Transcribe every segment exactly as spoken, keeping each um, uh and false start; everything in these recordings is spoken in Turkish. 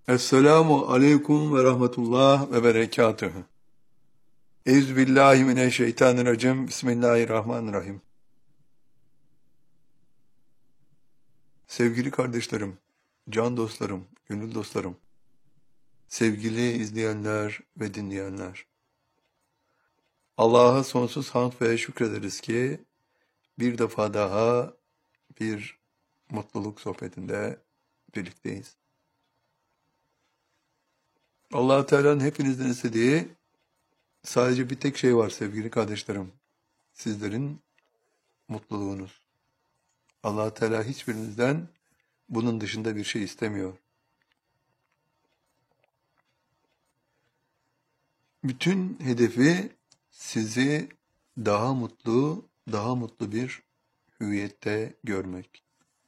Esselamu aleyküm ve rahmetullah ve berekatühü. Euzubillahimineşşeytanirracim. Bismillahirrahmanirrahim. Sevgili kardeşlerim, can dostlarım, gönül dostlarım, sevgili izleyenler ve dinleyenler. Allah'a sonsuz hamd ve şükrederiz ki bir defa daha bir mutluluk sohbetinde birlikteyiz. Allah-u Teala'nın hepinizden istediği sadece bir tek şey var sevgili kardeşlerim. Sizlerin mutluluğunuz. Allah Teala hiçbirinizden bunun dışında bir şey istemiyor. Bütün hedefi sizi daha mutlu, daha mutlu bir hüviyette görmek.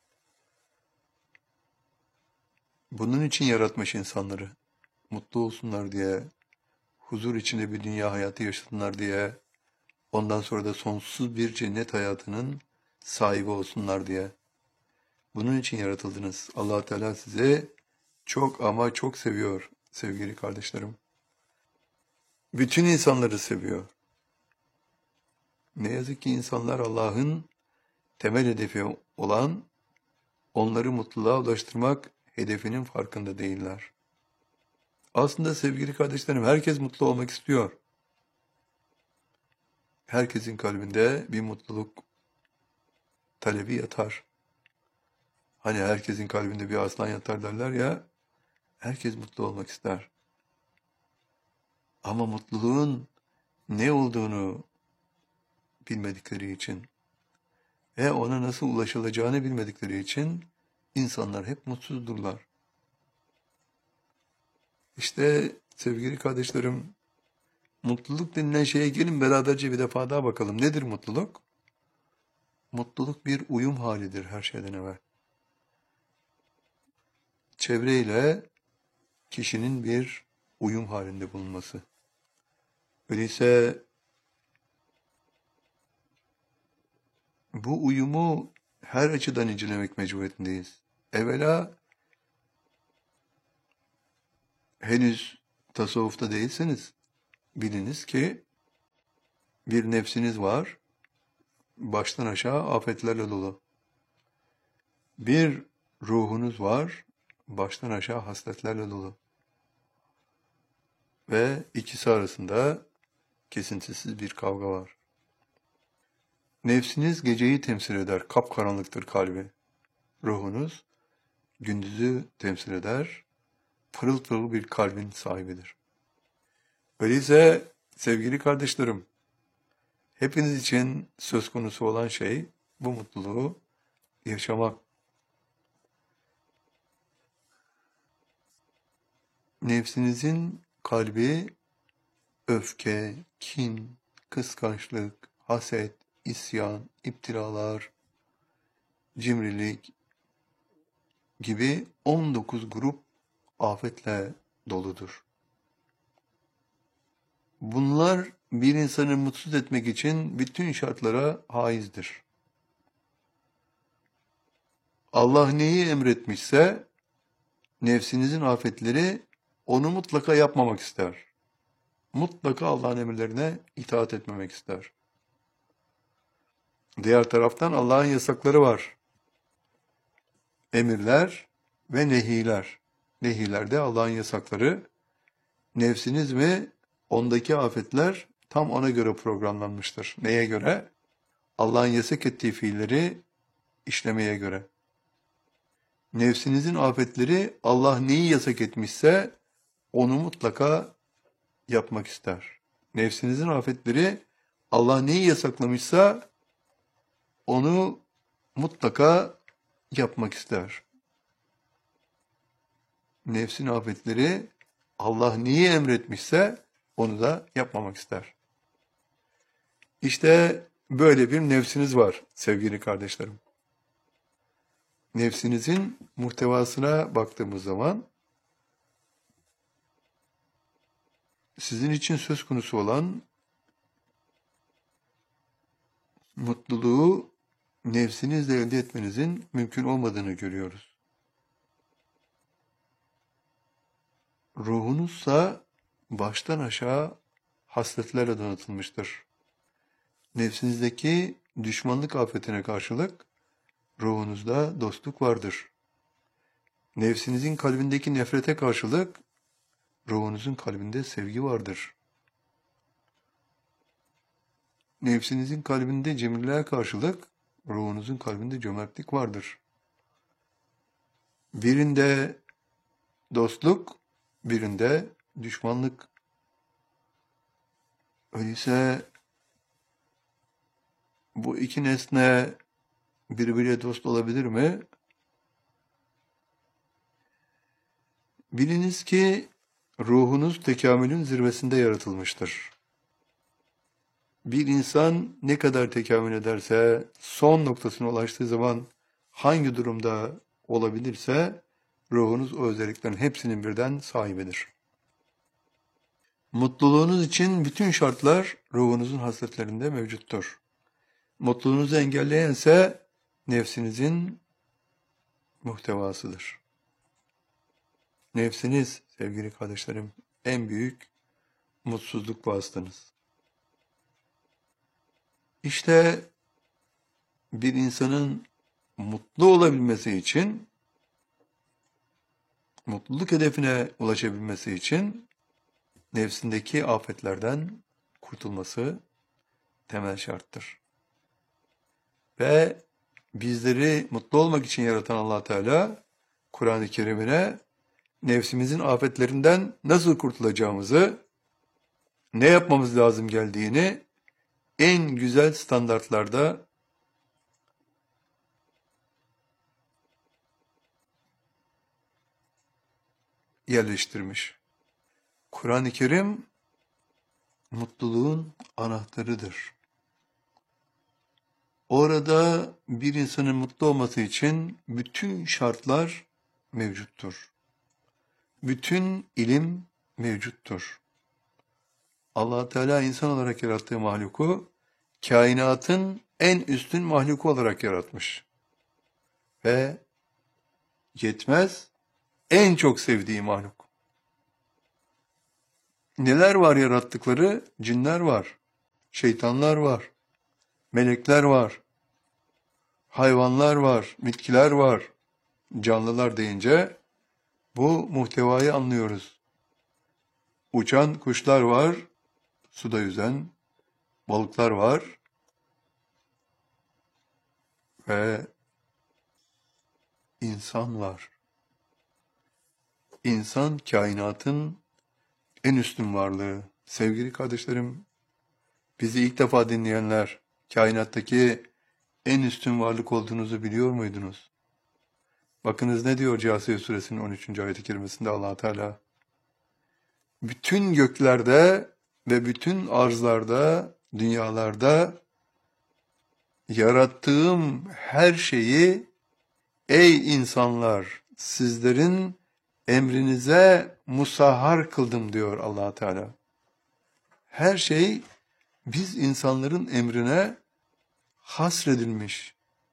Bunun için yaratmış insanları. Mutlu olsunlar diye, huzur içinde bir dünya hayatı yaşasınlar diye, ondan sonra da sonsuz bir cennet hayatının sahibi olsunlar diye. Bunun için yaratıldınız. Allah Teala sizi çok ama çok seviyor sevgili kardeşlerim. Bütün insanları seviyor. Ne yazık ki insanlar Allah'ın temel hedefi olan onları mutluluğa ulaştırmak hedefinin farkında değiller. Aslında sevgili kardeşlerim herkes mutlu olmak istiyor. Herkesin kalbinde bir mutluluk talebi yatar. Hani herkesin kalbinde bir aslan yatar derler ya, herkes mutlu olmak ister. Ama mutluluğun ne olduğunu bilmedikleri için ve ona nasıl ulaşılacağını bilmedikleri için insanlar hep mutsuzdurlar. İşte sevgili kardeşlerim, mutluluk denilen şeye gelin beraberce bir defa daha bakalım. Nedir mutluluk? Mutluluk bir uyum halidir her şeyden evvel. Çevreyle kişinin bir uyum halinde bulunması. Öyleyse bu uyumu her açıdan incelemek mecburiyetindeyiz. Evvela henüz tasavvufta değilseniz biliniz ki bir nefsiniz var, baştan aşağı afetlerle dolu. Bir ruhunuz var, baştan aşağı hasletlerle dolu. Ve ikisi arasında kesintisiz bir kavga var. Nefsiniz geceyi temsil eder, kapkaranlıktır kalbi. Ruhunuz gündüzü temsil eder, pırıl pırıl bir kalbin sahibidir. Öyleyse sevgili kardeşlerim, hepiniz için söz konusu olan şey bu mutluluğu yaşamak. Nefsinizin kalbi öfke, kin, kıskançlık, haset, isyan, iptiralar, cimrilik gibi on dokuz grup afetle doludur. Bunlar bir insanı mutsuz etmek için bütün şartlara haizdir. Allah neyi emretmişse nefsinizin afetleri onu mutlaka yapmamak ister. Mutlaka Allah'ın emirlerine itaat etmemek ister. Diğer taraftan Allah'ın yasakları var. Emirler ve nehiler. Nehilerde Allah'ın yasakları. Nefsiniz mi? Ondaki afetler tam ona göre programlanmıştır. Neye göre? Allah'ın yasak ettiği fiilleri işlemeye göre. Nefsinizin afetleri Allah neyi yasak etmişse onu mutlaka yapmak ister. Nefsinizin afetleri Allah neyi yasaklamışsa onu mutlaka yapmak ister. Nefsin afetleri Allah neyi emretmişse onu da yapmamak ister. İşte böyle bir nefsiniz var sevgili kardeşlerim. Nefsinizin muhtevasına baktığımız zaman sizin için söz konusu olan mutluluğu nefsinizle elde etmenizin mümkün olmadığını görüyoruz. Ruhunuzsa baştan aşağı hasletlerle donatılmıştır. Nefsinizdeki düşmanlık afetine karşılık ruhunuzda dostluk vardır. Nefsinizin kalbindeki nefrete karşılık ruhunuzun kalbinde sevgi vardır. Nefsinizin kalbinde cimriliğe karşılık ruhunuzun kalbinde cömertlik vardır. Birinde dostluk, birinde düşmanlık. Öyleyse bu iki nesne birbiriyle dost olabilir mi? Biliniz ki ruhunuz tekamülün zirvesinde yaratılmıştır. Bir insan ne kadar tekamül ederse, son noktasına ulaştığı zaman hangi durumda olabilirse, ruhunuz o özelliklerin hepsinin birden sahibidir. Mutluluğunuz için bütün şartlar ruhunuzun hasletlerinde mevcuttur. Mutluluğunuzu engelleyense nefsinizin muhtevasıdır. Nefsiniz sevgili kardeşlerim en büyük mutsuzluk vasıtanız. İşte bir insanın mutlu olabilmesi için, mutluluk hedefine ulaşabilmesi için nefsindeki afetlerden kurtulması temel şarttır. Ve bizleri mutlu olmak için yaratan Allah Teala Kur'an-ı Kerim'ine nefsimizin afetlerinden nasıl kurtulacağımızı, ne yapmamız lazım geldiğini en güzel standartlarda yerleştirmiş. Kur'an-ı Kerim mutluluğun anahtarıdır. Orada bir insanın mutlu olması için bütün şartlar mevcuttur. Bütün ilim mevcuttur. Allah Teala insan olarak yarattığı mahluku kainatın en üstün mahluku olarak yaratmış. Ve yetmez, en çok sevdiği mahluk. Neler var yarattıkları? Cinler var, şeytanlar var, melekler var, hayvanlar var, bitkiler var. Canlılar deyince bu muhtevayı anlıyoruz. Uçan kuşlar var, suda yüzen balıklar var ve insan var. İnsan kainatın en üstün varlığı. Sevgili kardeşlerim, bizi ilk defa dinleyenler, kainattaki en üstün varlık olduğunuzu biliyor muydunuz? Bakınız ne diyor Câsiye Suresinin on üçüncü ayet-i kerimesinde Allah Teala. Bütün göklerde ve bütün arzlarda, dünyalarda yarattığım her şeyi ey insanlar sizlerin emrinize musahhar kıldım diyor Allah Teala. Her şey biz insanların emrine hasredilmiş.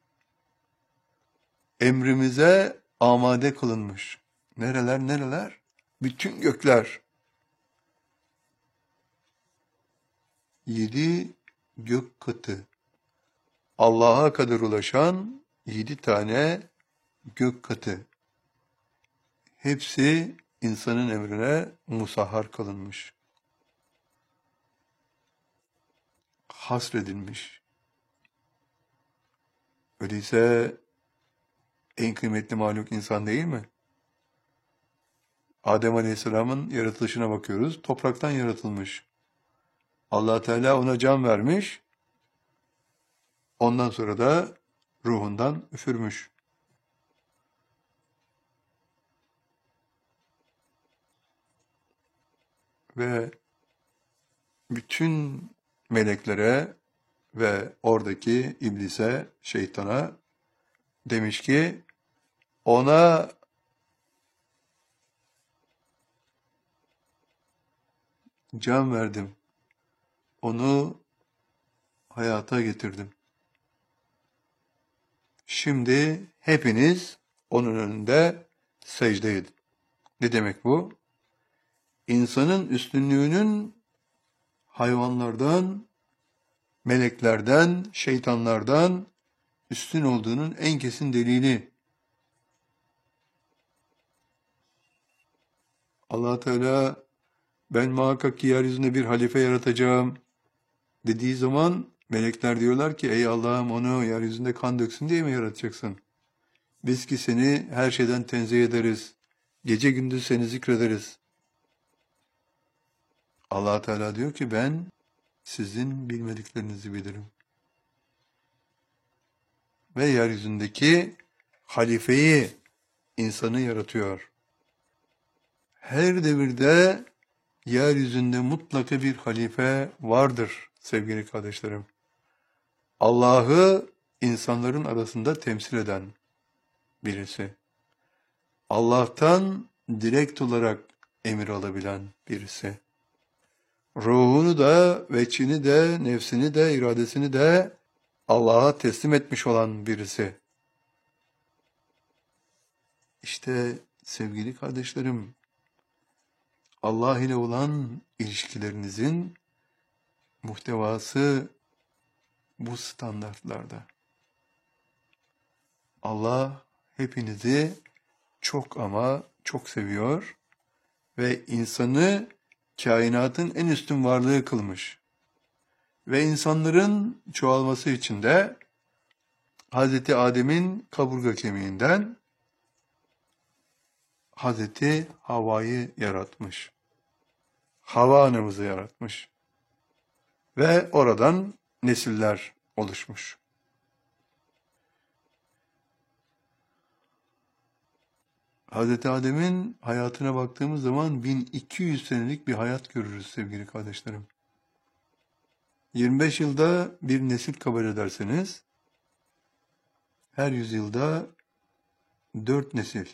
Emrimize amade kılınmış. Nereler nereler? Bütün gökler. Yedi gök katı. Allah'a kadar ulaşan yedi tane gök katı. Hepsi insanın emrine musahhar kılınmış. Hasredilmiş. Öyleyse en kıymetli mahluk insan değil mi? Adem Aleyhisselam'ın yaratılışına bakıyoruz. Topraktan yaratılmış. Allah Teala ona can vermiş. Ondan sonra da ruhundan üfürmüş. Ve bütün meleklere ve oradaki iblise, şeytana demiş ki ona can verdim. Onu hayata getirdim. Şimdi hepiniz onun önünde secde edin. Ne demek bu? insanın üstünlüğünün hayvanlardan, meleklerden, şeytanlardan üstün olduğunun en kesin delili. Allah Teala ben muhakkak ki yeryüzünde bir halife yaratacağım dediği zaman melekler diyorlar ki ey Allah'ım onu yeryüzünde kan döksün diye mi yaratacaksın? Biz ki seni her şeyden tenzih ederiz. Gece gündüz seni zikrederiz. Allah Teala diyor ki ben sizin bilmediklerinizi bilirim. Ve yeryüzündeki halifeyi, insanı yaratıyor. Her devirde yeryüzünde mutlaka bir halife vardır sevgili kardeşlerim. Allah'ı insanların arasında temsil eden birisi. Allah'tan direkt olarak emir alabilen birisi. Ruhunu da, veçini de, nefsini de, iradesini de Allah'a teslim etmiş olan birisi. İşte sevgili kardeşlerim, Allah ile olan ilişkilerinizin muhtevası bu standartlarda. Allah hepinizi çok ama çok seviyor ve insanı kainatın en üstün varlığı kılmış. Ve insanların çoğalması için de Hazreti Adem'in kaburga kemiğinden Hazreti Havva'yı yaratmış. Havva anamızı yaratmış. Ve oradan nesiller oluşmuş. Hazreti Adem'in hayatına baktığımız zaman bin iki yüz senelik bir hayat görürüz sevgili kardeşlerim. yirmi beş yılda bir nesil kabul ederseniz, her yüzyılda dört nesil.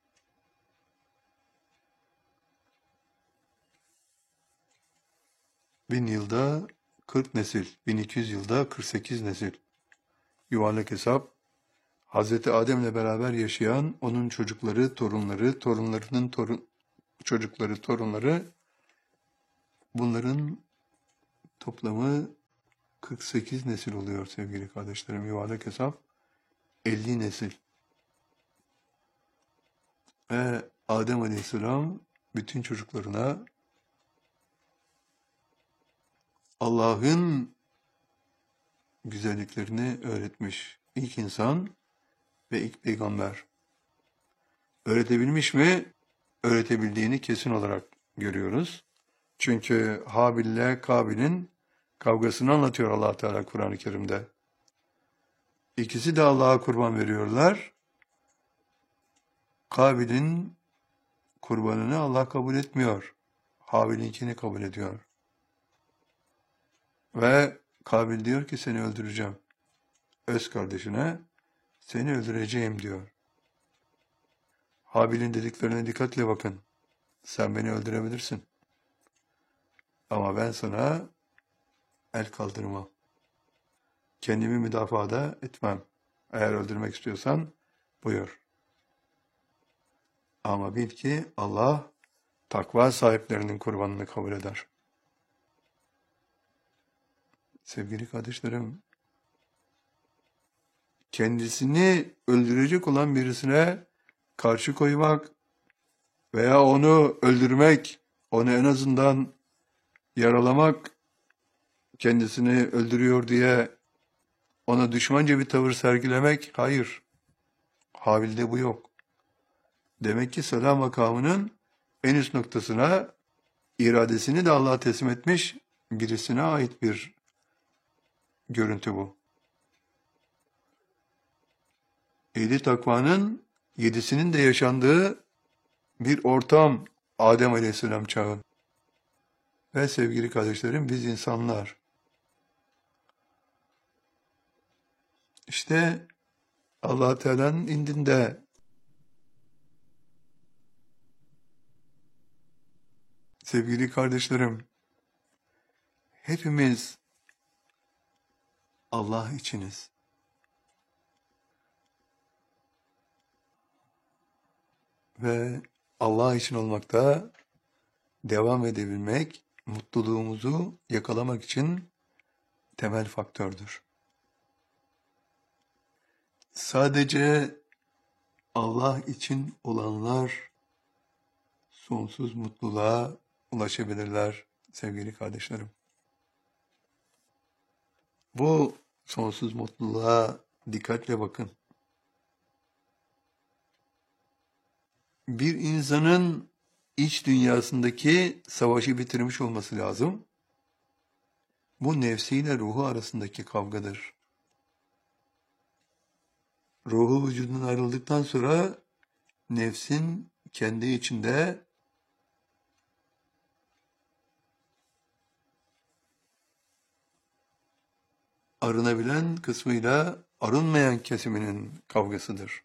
Bin yılda kırk nesil, bin iki yüz yılda kırk sekiz nesil. Yuvarlak hesap, Hazreti Adem'le beraber yaşayan onun çocukları, torunları, torunlarının torun, çocukları, torunları, bunların toplamı kırk sekiz nesil oluyor sevgili kardeşlerim. Yuvarlak hesap elli nesil. Ve Adem Aleyhisselam bütün çocuklarına Allah'ın güzelliklerini öğretmiş. İlk insan ve ilk peygamber. Öğretebilmiş mi? Öğretebildiğini kesin olarak görüyoruz. Çünkü Habil ile Kabil'in kavgasını anlatıyor Allah Teala Kur'an-ı Kerim'de. İkisi de Allah'a kurban veriyorlar. Kabil'in kurbanını Allah kabul etmiyor. Habil'inkini kabul ediyor. Ve Kabil diyor ki seni öldüreceğim. Öz kardeşine seni öldüreceğim diyor. Habil'in dediklerine dikkatle bakın. Sen beni öldürebilirsin. Ama ben sana el kaldırmam. Kendimi müdafada etmem. Eğer öldürmek istiyorsan buyur. Ama bil ki Allah takva sahiplerinin kurbanını kabul eder. Sevgili kardeşlerim, kendisini öldürecek olan birisine karşı koymak veya onu öldürmek, onu en azından yaralamak, kendisini öldürüyor diye ona düşmanca bir tavır sergilemek, hayır. Habil'de bu yok. Demek ki selam makamının en üst noktasına iradesini de Allah'a teslim etmiş birisine ait bir görüntü bu. Ehli takvanın yedisinin de yaşandığı bir ortam Adem Aleyhisselam çağı. Ve sevgili kardeşlerim biz insanlar. İşte Allah Teala'nın indinde sevgili kardeşlerim hepimiz Allah içiniz. Ve Allah için olmakta devam edebilmek, mutluluğumuzu yakalamak için temel faktördür. Sadece Allah için olanlar sonsuz mutluluğa ulaşabilirler sevgili kardeşlerim. Bu sonsuz mutluluğa dikkatle bakın. Bir insanın iç dünyasındaki savaşı bitirmiş olması lazım. Bu nefsiyle ruhu arasındaki kavgadır. Ruhu vücudundan ayrıldıktan sonra nefsin kendi içinde arınabilen kısmıyla arınmayan kesiminin kavgasıdır.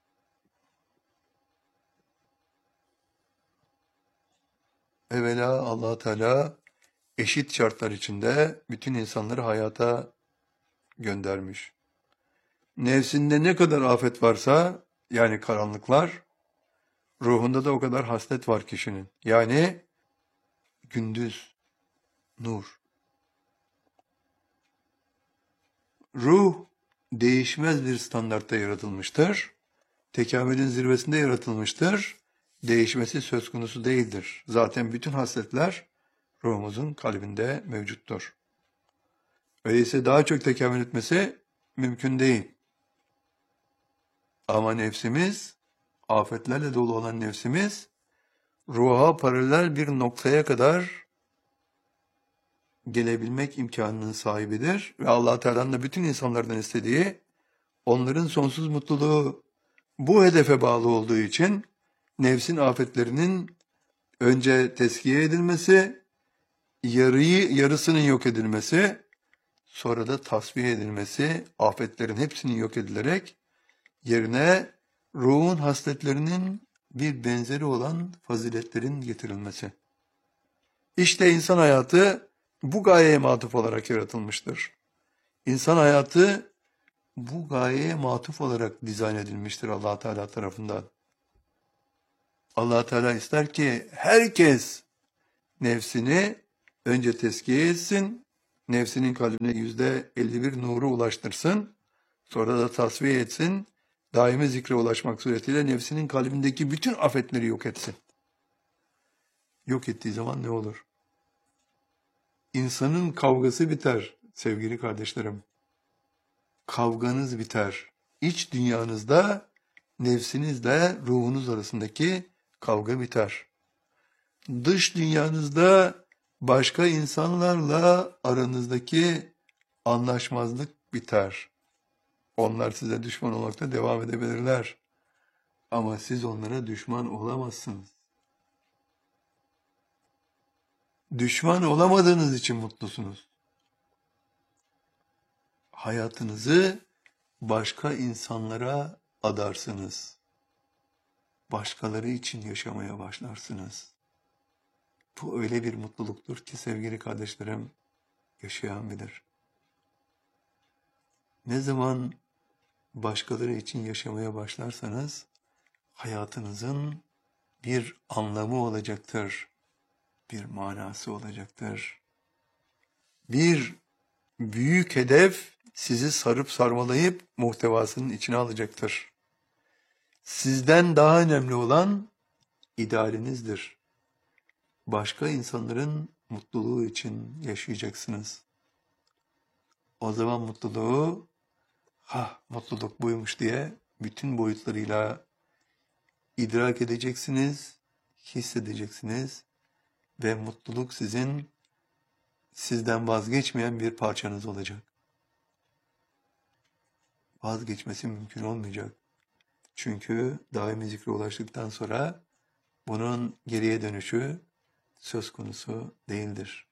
Evvela Allah Teala eşit şartlar içinde bütün insanları hayata göndermiş. Nefsinde ne kadar afet varsa, yani karanlıklar, ruhunda da o kadar haslet var kişinin. Yani gündüz, nur. Ruh değişmez bir standartta yaratılmıştır. Tekamülün zirvesinde yaratılmıştır. Değişmesi söz konusu değildir. Zaten bütün hasletler ruhumuzun kalbinde mevcuttur. Öyleyse daha çok tekamül etmesi mümkün değil. Ama nefsimiz, afetlerle dolu olan nefsimiz, ruha paralel bir noktaya kadar gelebilmek imkanının sahibidir. Ve Allah Teala'nın da bütün insanlardan istediği, onların sonsuz mutluluğu bu hedefe bağlı olduğu için, nefsin afetlerinin önce teskiye edilmesi, yarıyı, yarısının yok edilmesi, sonra da tasfiye edilmesi, afetlerin hepsinin yok edilerek, yerine ruhun hasletlerinin bir benzeri olan faziletlerin getirilmesi. İşte insan hayatı bu gayeye matuf olarak yaratılmıştır. İnsan hayatı bu gayeye matuf olarak dizayn edilmiştir Allah Teala tarafından. Allah Teala ister ki herkes nefsini önce tezkiye etsin, nefsinin kalbine yüzde elli bir nuru ulaştırsın, sonra da tasfiye etsin, daimi zikre ulaşmak suretiyle nefsinin kalbindeki bütün afetleri yok etsin. Yok ettiği zaman ne olur? İnsanın kavgası biter sevgili kardeşlerim. Kavganız biter. İç dünyanızda nefsinizle ruhunuz arasındaki kavga biter. Dış dünyanızda başka insanlarla aranızdaki anlaşmazlık biter. Onlar size düşman olmakta devam edebilirler. Ama siz onlara düşman olamazsınız. Düşman olamadığınız için mutlusunuz. Hayatınızı başka insanlara adarsınız. Başkaları için yaşamaya başlarsınız. Bu öyle bir mutluluktur ki sevgili kardeşlerim, yaşayan bilir. Ne zaman başkaları için yaşamaya başlarsanız, hayatınızın bir anlamı olacaktır, bir manası olacaktır. Bir büyük hedef sizi sarıp sarmalayıp muhtevasının içine alacaktır. Sizden daha önemli olan idealinizdir. Başka insanların mutluluğu için yaşayacaksınız. O zaman mutluluğu, ha mutluluk buymuş diye bütün boyutlarıyla idrak edeceksiniz, hissedeceksiniz ve mutluluk sizin sizden vazgeçmeyen bir parçanız olacak. Vazgeçmesi mümkün olmayacak. Çünkü daimi zikre ulaştıktan sonra bunun geriye dönüşü söz konusu değildir.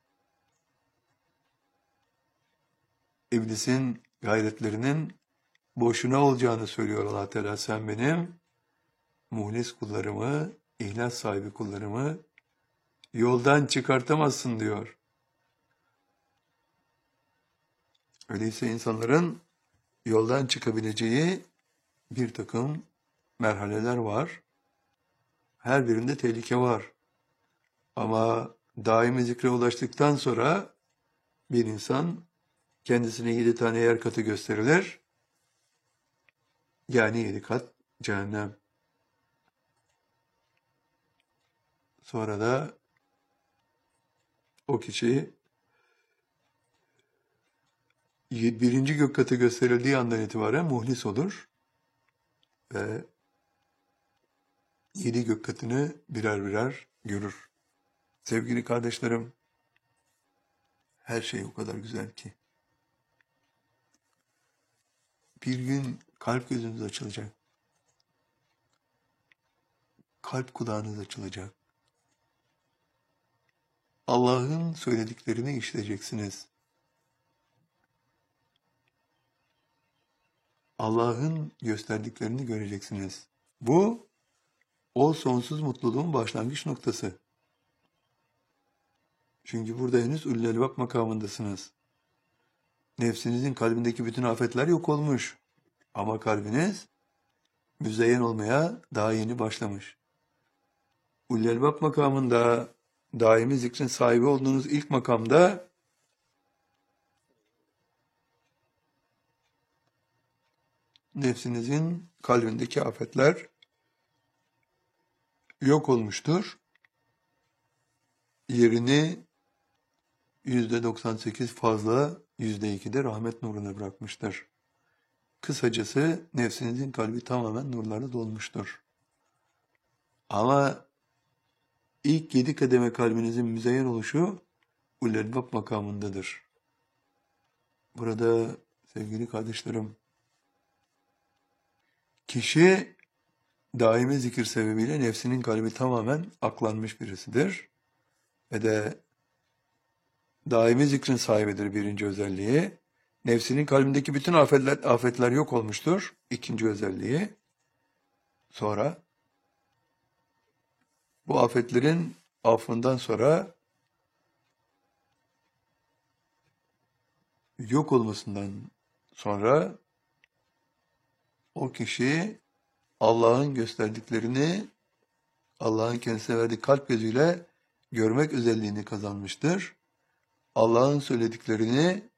İblisin gayretlerinin boşuna olacağını söylüyor Allah Teala. Sen benim muhlis kullarımı, ihlas sahibi kullarımı yoldan çıkartamazsın diyor. Öyleyse insanların yoldan çıkabileceği bir takım merhaleler var. Her birinde tehlike var. Ama daimi zikre ulaştıktan sonra bir insan kendisine yedi tane yer katı gösterilir. Yani yedi kat cehennem. Sonra da o kişi birinci gök katı gösterildiği andan itibaren muhlis olur ve yedi gök katını birer birer görür. Sevgili kardeşlerim, her şey o kadar güzel ki. Bir gün kalp gözünüz açılacak. Kalp kulağınız açılacak. Allah'ın söylediklerini işleyeceksiniz. Allah'ın gösterdiklerini göreceksiniz. Bu, o sonsuz mutluluğun başlangıç noktası. Çünkü burada henüz Ulul Elbab makamındasınız. Nefsinizin kalbindeki bütün afetler yok olmuş. Ama kalbiniz müzeyyen olmaya daha yeni başlamış. Ulul Elbab makamında, daimi zikrin sahibi olduğunuz ilk makamda nefsinizin kalbindeki afetler yok olmuştur. Yerini yüzde doksan sekiz fazla, yüzde iki de rahmet nuruna bırakmıştır. Kısacası nefsinizin kalbi tamamen nurlarla dolmuştur. Ama ilk yedi kademe kalbinizin müzeyyen oluşu Ulul Elbab makamındadır. Burada sevgili kardeşlerim, kişi daimi zikir sebebiyle nefsinin kalbi tamamen aklanmış birisidir. Ve de daimi zikrin sahibidir birinci özelliği. Nefsinin kalbindeki bütün afetler, afetler yok olmuştur. İkinci özelliği. Sonra bu afetlerin affından sonra yok olmasından sonra o kişi Allah'ın gösterdiklerini Allah'ın kendisine verdiği kalp gözüyle görmek özelliğini kazanmıştır. Allah'ın söylediklerini